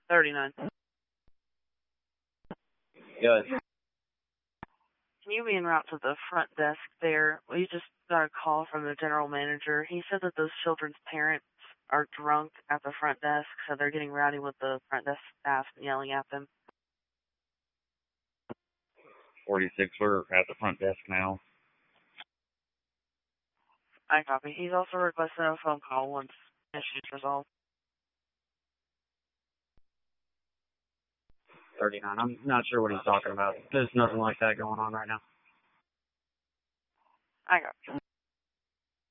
39. Good. Can you be en route to the front desk there? We just got a call from the general manager. He said that those children's parents are drunk at the front desk, so they're getting rowdy with the front desk staff and yelling at them. 46, we're at the front desk now. I copy. He's also requested a phone call once issues resolved. 39. I'm not sure what he's talking about. There's nothing like that going on right now. I got you.